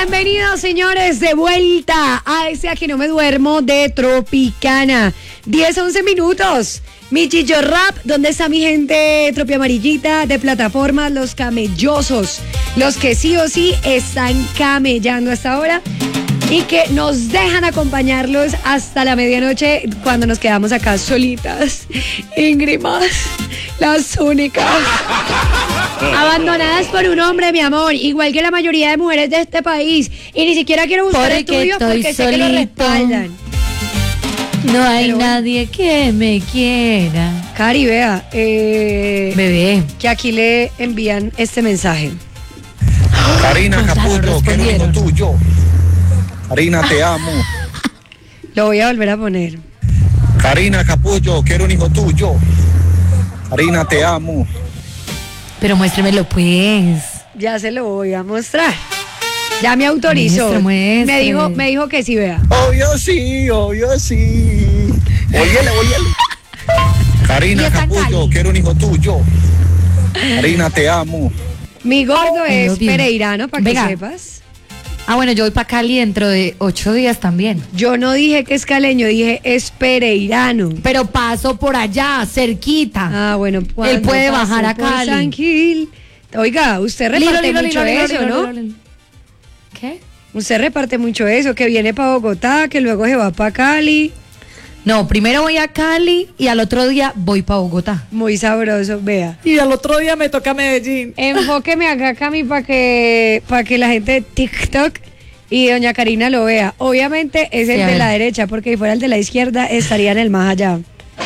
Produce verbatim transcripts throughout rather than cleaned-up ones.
Bienvenidos, señores, de vuelta a ese A Que No Me Duermo de Tropicana. diez, once minutos. Mi Chicho Rap, ¿dónde está mi gente tropi amarillita de plataformas? Los camellosos, los que sí o sí están camellando hasta ahora y que nos dejan acompañarlos hasta la medianoche cuando nos quedamos acá solitas, íngrimas, las únicas, abandonadas por un hombre, mi amor, igual que la mayoría de mujeres de este país. Y ni siquiera quiero buscar porque estudios porque sé que lo respaldan. No hay Pero bueno. nadie que me quiera. Cari, vea, eh, Bebé. que aquí le envían este mensaje. Karina Gonzalo, Capullo, quiero un hijo respondieron. tuyo. Karina, te amo. Lo voy a volver a poner. Karina Capullo, quiero un hijo tuyo. Karina, te amo. Pero muéstremelo, pues. Ya se lo voy a mostrar. Ya me autorizó. Muestre, muestre. Me dijo, me dijo que sí, vea. Obvio sí, obvio sí. Óyele, óyele. Karina Capullo, quiero un hijo tuyo. Karina, te amo. Mi gordo Ay, es Dios mío. pereirano, para que Venga. sepas. Ah, bueno, yo voy para Cali dentro de ocho días también. Yo no dije que es caleño, dije es pereirano. Pero paso por allá, cerquita. Ah, bueno, Él puede pasó bajar a por Cali. San Gil. Oiga, usted Lilo, reparte lilo, mucho lilo, lilo, eso, lilo, ¿no? lilo, lilo. ¿Qué? Usted reparte mucho eso, que viene para Bogotá, que luego se va para Cali. No, primero voy a Cali y al otro día voy para Bogotá. Muy sabroso, vea. Y al otro día me toca Medellín. Enfóqueme acá, Cami, para que, para que la gente de TikTok y doña Karina lo vea. Obviamente es el Sí, a de ver. la derecha, porque si fuera el de la izquierda estaría en el más allá.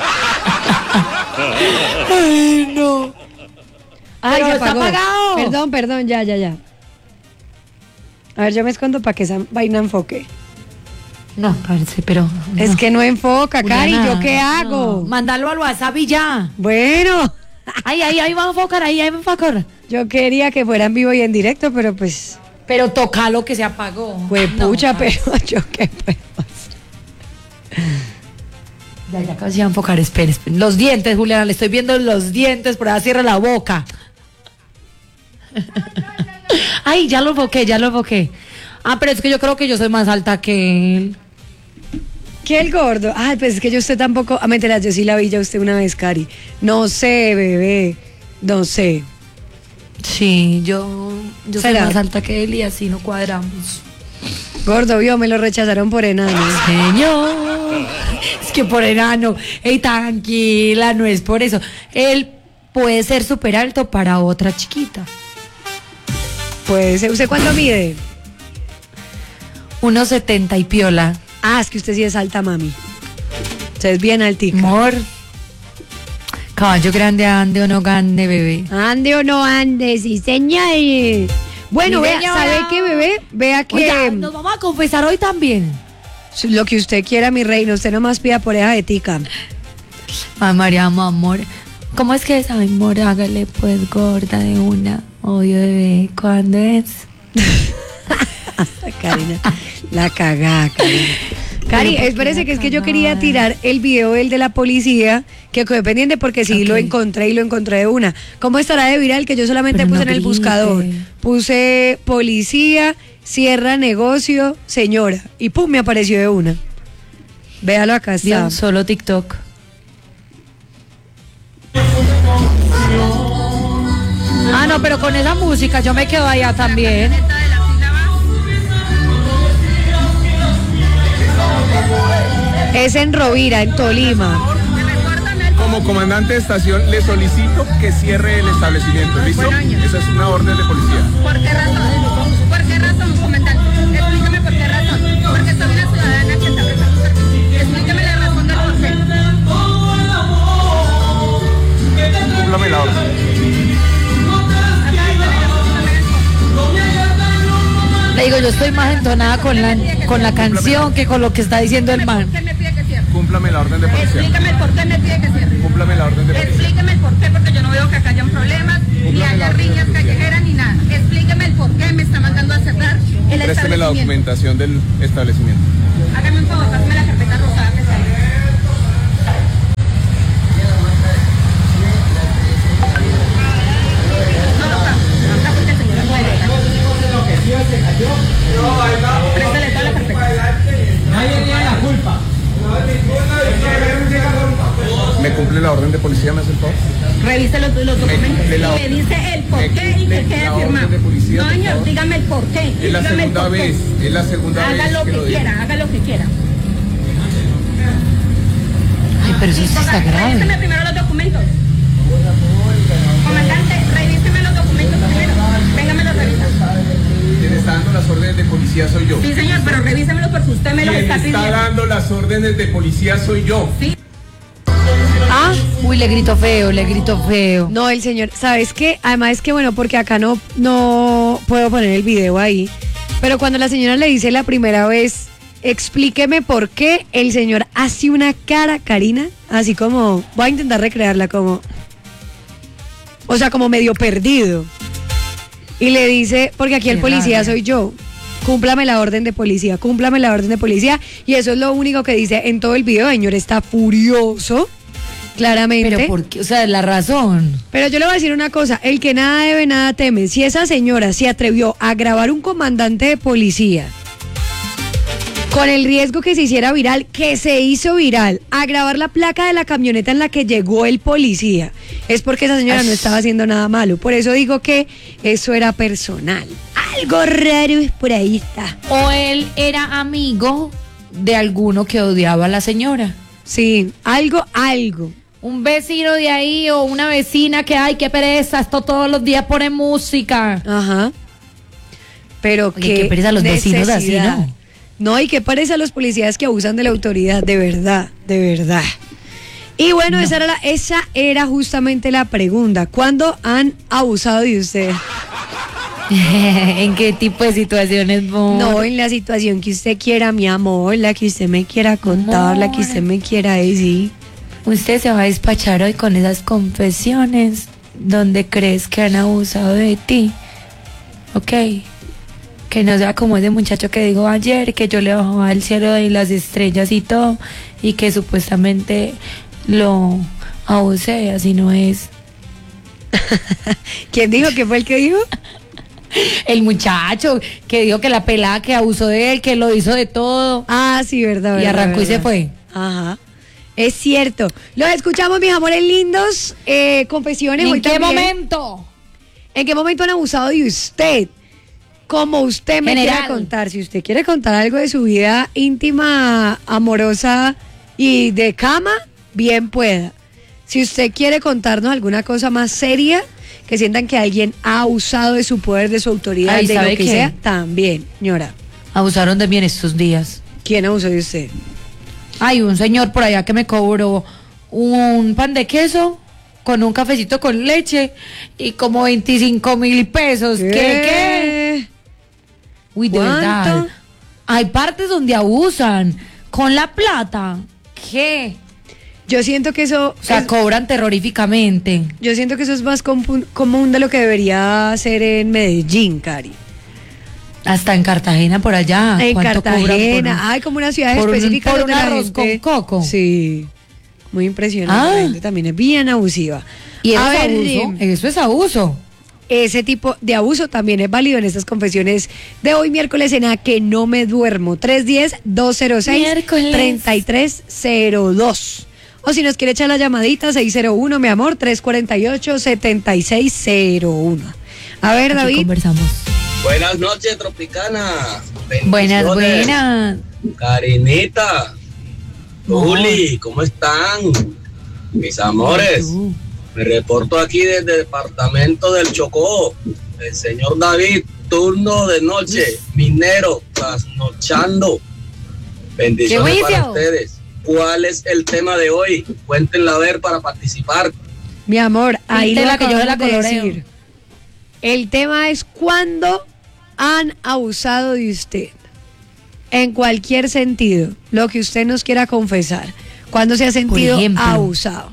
Ay, no. Ay, Pero se está apagó. apagado. Perdón, perdón, ya, ya, ya. A ver, yo me escondo para que esa vaina enfoque. No, parce, pero. Es no. que no enfoca, Cari, Juliana, ¿yo qué hago? no. Mándalo al WhatsApp y ya. Bueno, Ahí, ahí, ahí va a enfocar, ahí, ahí va a enfocar. yo quería que fuera en vivo y en directo, pero pues, Pero toca lo que se apagó. fue No, pucha, parce. pero yo qué puedo hacer. Ya, ya casi va a enfocar, espere, espere. Los dientes, Juliana, le estoy viendo los dientes, por ahí cierra la boca. Ay, ya lo enfoqué, ya lo enfoqué. Ah, pero es que yo creo que yo soy más alta que él. ¿Qué el gordo? Ay, pues es que yo usted tampoco. Ah, mentira, yo sí la vi ya usted una vez, Cari. No sé, bebé. No sé. Sí, yo, yo soy ¿Será? más alta que él y así no cuadramos. Gordo, vio, me lo rechazaron por enano. Señor, es que por enano, ey, tranquila, no es por eso. Él puede ser súper alto para otra chiquita. Pues, ¿usted cuánto mide? uno setenta y piola. Ah, es que usted sí es alta, mami. Usted es bien altica. Amor, caballo grande, ande o no grande, bebé. Ande o no ande, sí, señor. Bueno, Sí, vea, señora. ¿sabe qué, bebé? Vea que Oiga, nos vamos a confesar hoy también. lo que usted quiera, mi reino, usted nomás pida por esa de tica. Ay, María, mi amor. ¿Cómo es que es? Ay, amor, hágale pues gorda de una. Obvio, bebé. ¿Cuándo es? Karina, la cagá, Karina. Cari, Pero, ¿por qué espérese la que es que yo cagada? quería tirar el video del de la policía, que quedó pendiente porque sí Ok. lo encontré y lo encontré de una. ¿Cómo estará de viral? Que yo solamente Pero puse no en el grite. buscador. Puse policía, cierra negocio, señora. Y pum, me apareció de una. Véalo acá está. Dios, solo TikTok. Ah, no, pero con esa música yo me quedo allá también. Es en Rovira, en Tolima. Como comandante de estación le solicito que cierre el establecimiento, ¿listo? Esa es una orden de policía. ¿Por qué razón? ¿Por qué razón, comandante? Explícame por qué razón. Porque soy una ciudadana que está prestando servicio. Explícame la razón del por qué. Cúmplame la orden. Le digo, yo estoy más entonada con la, con la canción que con lo que está diciendo el man. ¿Por qué me pide que cierre? Cúmplame la orden de policía. Explícame el por qué me pide que cierre. Cúmplame la orden de policía. Explíqueme el por qué, porque yo no veo que acá hayan problemas, ni haya riñas callejeras, ni nada. Explíqueme el por qué me está mandando a cerrar el Présteme la establecimiento. documentación del establecimiento. Hágame un favor, pásame la carpeta rosada que está ahí. No, no, no, no, porque el señor no puede. ¿Dele la orden de policía, me hace el favor? Revise los, los documentos Me- me la- y me dice el por me- qué y me- que quede la orden firmado. de policía, No, por señor, favor. dígame el por qué. Es la dígame el segunda por qué. vez, es la segunda Haga vez lo que que lo digo. quiera, haga lo que quiera. Ay, pero eso sí está grave. Revíseme primero los documentos. Comandante, revíseme los documentos primero. Venga, me los revisa. Quien está dando las órdenes de policía soy yo. Sí, señor, pero revísemelos porque usted me los Quien está está pidiendo. dando las órdenes de policía soy yo. Ah, uy, le grito feo, le grito feo. No, el señor, ¿sabes qué? Además es que, bueno, porque acá no, no puedo poner el video ahí, pero cuando la señora le dice la primera vez, explíqueme por qué, el señor hace una cara, Karina, así como, voy a intentar recrearla como, o sea, como medio perdido. Y le dice, porque aquí el Qué policía rabia. soy yo. Cúmplame la orden de policía, cúmplame la orden de policía. Y eso es lo único que dice en todo el video. El señor está furioso, claramente. Pero ¿por qué? O sea, la razón. Pero yo le voy a decir una cosa, el que nada debe, nada teme. Si esa señora se atrevió a grabar un comandante de policía con el riesgo que se hiciera viral, que se hizo viral, a grabar la placa de la camioneta en la que llegó el policía, es porque esa señora no estaba haciendo nada malo. Por eso digo que eso era personal. Algo raro es por ahí está. O él era amigo de alguno que odiaba a la señora. Sí, algo, algo. Un vecino de ahí o una vecina que, ay, qué pereza, esto todos los días pone música. Ajá. Pero Oye, qué pereza los vecinos así, necesidad. ¿no? No, y qué parece a los policías que abusan de la autoridad, de verdad, de verdad. Y bueno, No. esa, era la, esa era justamente la pregunta. ¿Cuándo han abusado de usted? ¿En qué tipo de situaciones, amor? No, en la situación que usted quiera, mi amor, la que usted me quiera contar, la que Amor. usted me quiera decir. Usted se va a despachar hoy con esas confesiones donde crees que han abusado de ti. Ok. Que no sea como ese muchacho que dijo ayer, que yo le bajaba el cielo y las estrellas y todo, y que supuestamente lo abusé, así no es. ¿Quién dijo? ¿Qué fue el que dijo? El muchacho que dijo que la pelada que abusó de él, que lo hizo de todo. Ah, sí, verdad. Y verdad, arrancó y se verdad. fue. Ajá. Es cierto. Los escuchamos, mis amores lindos. Eh, confesiones. ¿En hoy qué también. momento? ¿En qué momento han abusado de usted? Como usted me General. quiera contar. Si usted quiere contar algo de su vida íntima, amorosa y de cama, bien pueda. Si usted quiere contarnos alguna cosa más seria, que sientan que alguien ha abusado de su poder, de su autoridad, Ay, de lo ¿sabe que qué? sea, también, señora. Abusaron de mí en estos días. ¿Quién abusó de usted? Hay un señor por allá que me cobró un pan de queso con un cafecito con leche y como veinticinco mil pesos. ¿Qué? ¿Qué? Uy, de ¿Cuánto? verdad. Hay partes donde abusan con la plata. ¿Qué? Yo siento que eso... O sea, es- cobran terroríficamente. yo siento que eso es más común, común de lo que debería ser en Medellín, Cari. Hasta en Cartagena por allá. En ¿Cuánto cobran por Cartagena, un- ay, como una ciudad por un- específica por donde un la arroz gente- con coco? Sí, muy impresionante. Ah. La gente también es bien abusiva. Y eso A es ver, abuso. Rim, Eso es abuso. ese tipo de abuso también es válido en estas confesiones de hoy miércoles en A Que No Me Duermo. tres uno cero, dos cero seis, Miércoles. tres tres cero dos. O si nos quiere echar la llamadita, seis cero uno, mi amor, tres cuatro ocho, siete seis cero uno. A ver, Aquí David. conversamos. Buenas noches, Tropicana. Buenas, Bendiciones. buenas. Karinita, Juli, ¿cómo están? Mis amores, Tú. me reporto aquí desde el departamento del Chocó. El señor David, turno de noche, minero, trasnochando. Bendiciones ¡Qué para juicio! ustedes. ¿Cuál es el tema de hoy? Cuéntenla a ver para participar. Mi amor, ahí lo Píntela que yo acabamos la de coloreo. decir. El tema es cuándo han abusado de usted. En cualquier sentido, lo que usted nos quiera confesar. ¿Cuándo se ha sentido ejemplo. abusado?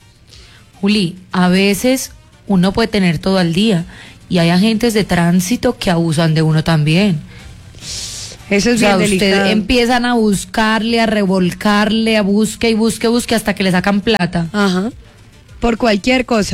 Juli, a veces uno puede tener todo al día y hay agentes de tránsito que abusan de uno también. Eso es O sea, bien ustedes delicado. empiezan a buscarle, a revolcarle, a busque y busque, busque hasta que le sacan plata. Ajá. Por cualquier cosa.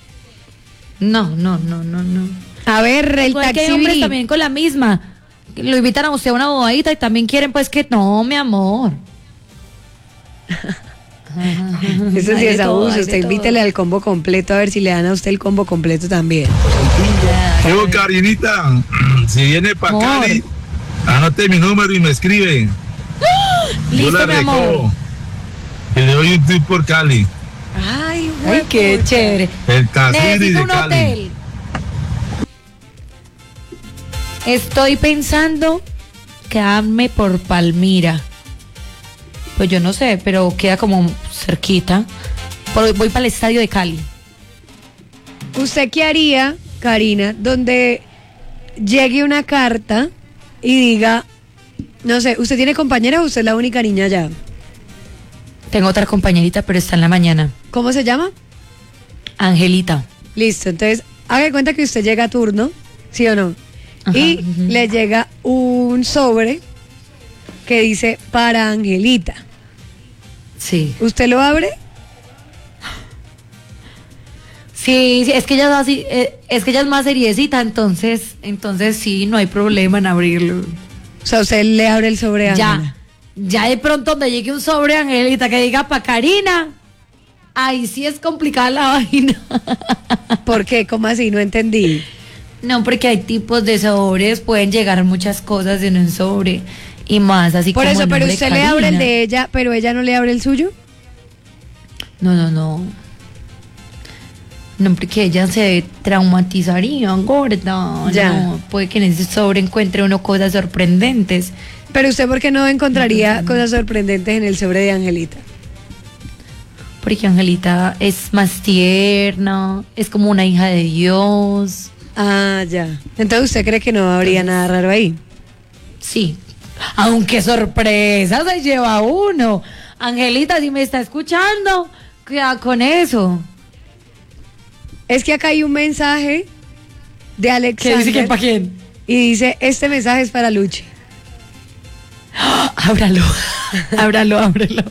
No, no, no, no, no. A ver, el Igual que hay taxi hombres bri- también con la misma. Lo invitan a usted a una bodadita y también quieren pues que no, mi amor. Eso sí Hay es de todo, abuso. hay de Usted todo. invítele al combo completo a ver si le dan a usted el combo completo también. Yo, Karinita, si viene para Amor. Cali, anote mi número y me escribe. Yo Listo, la mi amor. recojo. Y le doy un tip por Cali. Ay, Ay, qué huepucha. chévere. El Casiri Necesito de un Cali. hotel. Estoy pensando quedarme por Palmira. Pues yo no sé, pero queda como cerquita. Por- Voy para el estadio de Cali. ¿Usted qué haría, Karina, donde llegue una carta y diga, no sé, ¿usted tiene compañera o usted es la única niña allá? Tengo otra compañerita, pero está en la mañana. ¿Cómo se llama? Angelita. Listo, entonces haga de cuenta que usted llega a turno, ¿sí o no? Ajá, y ujú. le llega un sobre que dice para Angelita. Sí. ¿Usted lo abre? Sí, sí, es que ella es así, eh, es que ella es más seriecita, entonces, entonces sí, no hay problema en abrirlo. O sea, usted le abre el sobre a Ya, Ángela. ya de pronto donde llegue un sobre, Angelita, que diga pa' Karina, ahí sí es complicada la vaina. ¿Por qué? ¿Cómo así? No entendí. No, porque hay tipos de sobres, pueden llegar muchas cosas en un sobre y más, así Por como eso, el pero nombre usted le abre el Karina. de ella, pero ella no le abre el suyo. No, no, no. No, porque ella se traumatizaría, gorda. Ya. No, puede que en ese sobre encuentre uno cosas sorprendentes. Pero usted, ¿por qué no encontraría cosas sorprendentes en el sobre de Angelita? Porque Angelita es más tierna, es como una hija de Dios. Ah, ya. Entonces, ¿usted cree que no habría nada raro ahí? Sí. Aunque sorpresa se lleva uno. Angelita, si me está escuchando, cuidado con eso. Es que acá hay un mensaje de ¿Qué Alexander dice que para quién? y dice, este mensaje es para Luchi. Ábralo, ábralo, ábralo.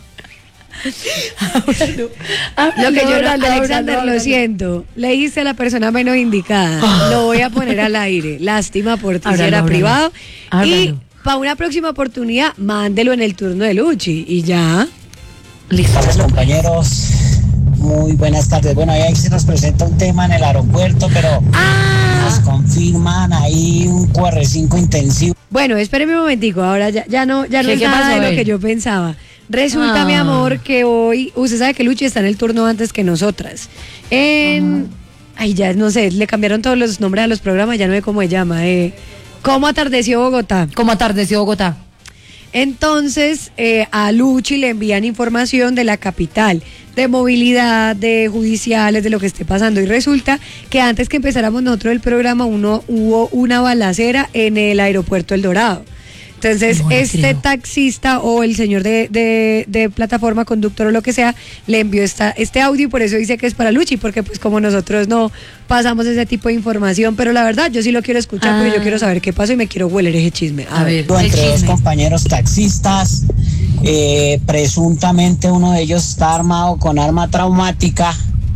Ábralo, ábralo, Lo que yo no, ábralo, Alexander, ábralo, lo ábralo. siento. Le dijiste a la persona menos indicada. Lo voy a poner al aire. Lástima por ti, si Ábralo, era ábralo. privado. Y Ábralo. para una próxima oportunidad, mándelo en el turno de Luchi. Y ya. Listo. Los compañeros, muy buenas tardes. Bueno, ahí se nos presenta un tema en el aeropuerto, pero nos confirman ahí un Q R cinco intensivo. Bueno, espéreme un momentico. Ahora ya, ya no, ya no ¿Qué- es qué nada pasó, de lo él? que yo pensaba. Resulta, Ah. mi amor, que hoy, usted sabe que Luchi está en el turno antes que nosotras. En, ay, ya no sé, le cambiaron todos los nombres a los programas, ya no sé cómo se llama. Eh, ¿Cómo atardeció Bogotá? ¿Cómo atardeció Bogotá? Entonces, eh, a Luchi le envían información de la capital, de movilidad, de judiciales, de lo que esté pasando. Y resulta que antes que empezáramos nosotros el programa, uno, hubo una balacera en el aeropuerto El Dorado. Entonces, No le este creo. taxista o el señor de, de, de plataforma, conductor o lo que sea, le envió esta, este audio y por eso dice que es para Luchi, porque pues como nosotros no pasamos ese tipo de información, pero la verdad yo sí lo quiero escuchar porque Ah. yo quiero saber qué pasó y me quiero hueler ese chisme. A, A ver. ver. Entre El dos chisme. compañeros taxistas, eh, presuntamente uno de ellos está armado con arma traumática,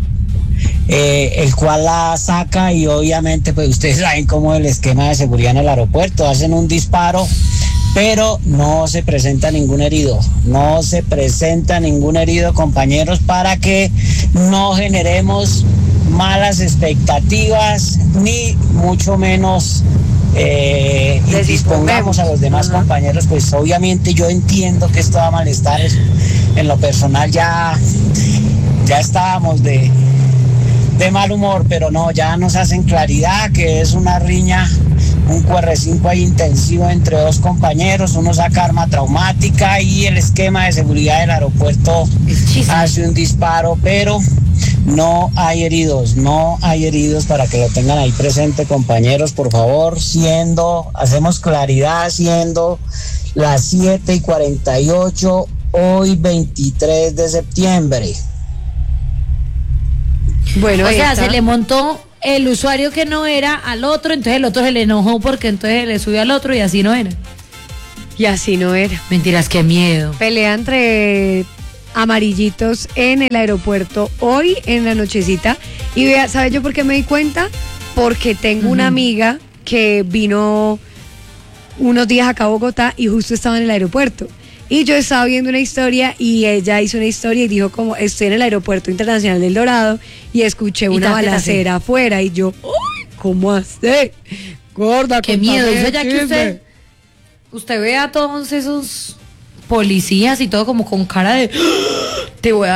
eh, el cual la saca y obviamente pues ustedes saben cómo es el esquema de seguridad en el aeropuerto, hacen un disparo, pero no se presenta ningún herido, no se presenta ningún herido, compañeros, para que no generemos malas expectativas ni mucho menos eh, indispongamos a los demás Ajá. compañeros. Pues obviamente yo entiendo que esto da malestares, en lo personal ya ya estábamos de de mal humor, pero no, ya nos hacen claridad que es una riña, un Q R cinco ahí intensivo entre dos compañeros, uno saca arma traumática y el esquema de seguridad del aeropuerto Es chisme. hace un disparo, pero no hay heridos, no hay heridos, para que lo tengan ahí presente, compañeros, por favor, siendo, hacemos claridad, siendo las siete y cuarenta y ocho, hoy veintitrés de septiembre. Bueno, O ahí sea, está. se le montó el usuario que no era al otro, entonces el otro se le enojó porque entonces le subió al otro y así no era. Y así no era. Mentiras, qué miedo. Pelea entre amarillitos en el aeropuerto hoy en la nochecita. Y vea, ¿sabe yo por qué me di cuenta? Porque tengo una amiga que vino unos días acá a Bogotá y justo estaba en el aeropuerto. Y yo estaba viendo una historia y ella hizo una historia y dijo como estoy en el aeropuerto internacional del Dorado y escuché una ta, ta, ta, balacera afuera y yo, ¡ay! ¿Cómo hace? Gorda, Qué contame miedo, eso el ya que chisme. usted, usted ve a todos esos policías y todo como con cara de te voy a